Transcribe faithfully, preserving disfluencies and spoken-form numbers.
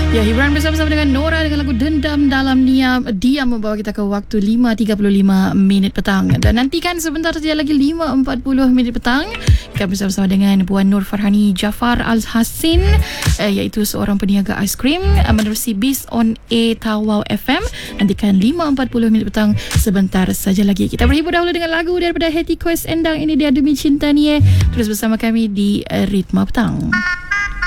Ya, hiburan bersama-sama dengan Nora dengan lagu Dendam Dalam Diam, Diam membawa kita ke waktu lima tiga puluh lima minit petang. Dan nantikan sebentar saja lagi lima empat puluh minit petang, kita bersama-sama dengan Puan Nur Farhani Jafar Al-Hassin, eh, iaitu seorang peniaga aiskrim eh, menerusi Biz on A Tawau F M. Nantikan lima empat puluh minit petang sebentar saja lagi. Kita berhibur dahulu dengan lagu daripada Hetty Quest Endang. Ini dia Demi Cinta Ni. Terus bersama kami di eh, Ritma Petang.